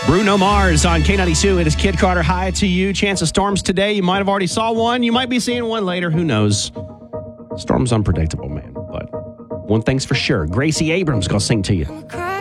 Bruno Mars on K92. It is Kid Carter. Hi to you. Chance of storms today. You might have already saw one. You might be seeing one later. Who knows? Storm's unpredictable, man. But one thing's for sure. Gracie Abrams going to sing to you.